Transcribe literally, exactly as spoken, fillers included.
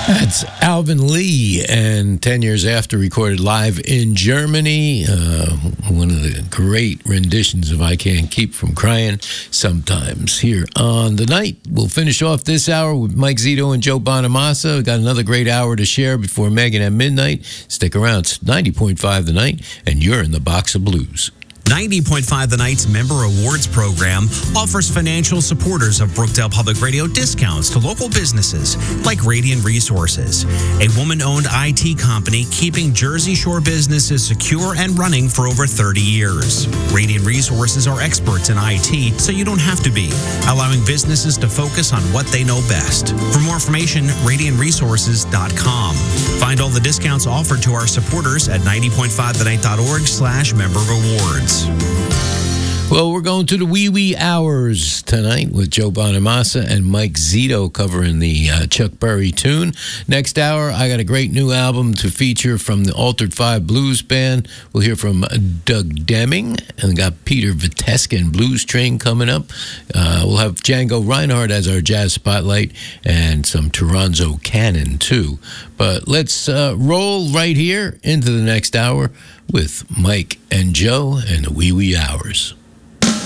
That's Alvin Lee, and ten years after, recorded live in Germany. Uh, one of the great renditions of I Can't Keep From Crying Sometimes here on The Night. We'll finish off this hour with Mike Zito and Joe Bonamassa. We've got another great hour to share before Megan at midnight. Stick around. It's ninety point five The Night, and you're in the box of blues. ninety point five The Night's Member Awards program offers financial supporters of Brookdale Public Radio discounts to local businesses like Radiant Resources, a woman-owned I T company keeping Jersey Shore businesses secure and running for over thirty years. Radiant Resources are experts in I T, so you don't have to be, allowing businesses to focus on what they know best. For more information, radiant resources dot com. Find all the discounts offered to our supporters at ninety point five the night dot org slash member rewards. Well, we're going to the wee wee hours tonight with Joe Bonamassa and Mike Zito covering the uh, Chuck Berry tune. Next hour, I got a great new album to feature from the Altered Five Blues Band. We'll hear from Doug Deming, and got Peter Viteska and Blues Train coming up. Uh, we'll have Django Reinhardt as our jazz spotlight, and some Toronzo Cannon too. But let's uh, roll right here into the next hour with Mike and Joe and the wee wee hours.